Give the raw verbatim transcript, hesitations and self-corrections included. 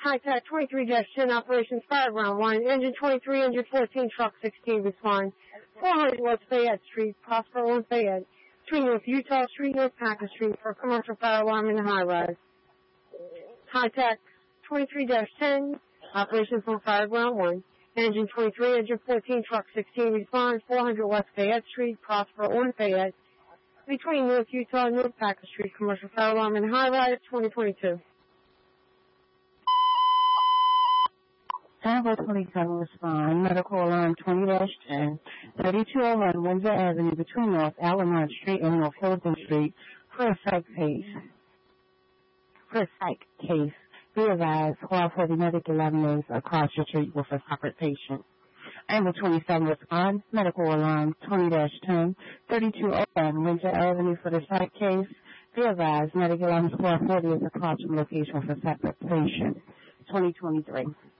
High-Tech twenty-three dash ten operations fire ground one, engine twenty-three, engine fourteen, truck sixteen respond. four hundred West Fayette Street, Prosper on Fayette, between North Utah Street, North Packer Street for a commercial fire alarm in the high-rise. High-Tech twenty-three dash ten operations on fire ground one, engine twenty-three, engine fourteen, truck sixteen respond. four hundred West Fayette Street, Prosper on Fayette, between North Utah and North Packer Street, commercial fire alarm in the high-rise, twenty twenty-two. Tango twenty-seven respond, medical alarm twenty dash ten, thirty-two oh one Windsor Avenue between North Allamont Street and North Hilton Street for a psych case. For a psych case, be advised, call for the medical examiners across the street with a separate patient. Tango twenty-seven respond, medical alarm twenty dash ten, thirty-two oh one Windsor Avenue for the psych case. Be advised, medical alarm squad forty is across from location for separate patient. twenty twenty-three.